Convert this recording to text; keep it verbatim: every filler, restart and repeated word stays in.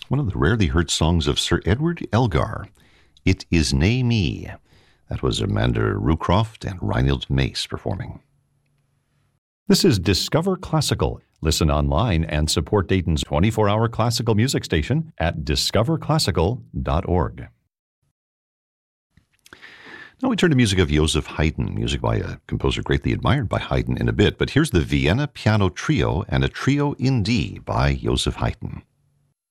One of the rarely heard songs of Sir Edward Elgar, It Is Nae Me. That was Amanda Rucroft and Reinhold Mace performing. This is Discover Classical. Listen online and support Dayton's twenty-four hour classical music station at discover classical dot org. Now we turn to music of Joseph Haydn, music by a composer greatly admired by Haydn in a bit, but here's the Vienna Piano Trio and a Trio in D by Joseph Haydn.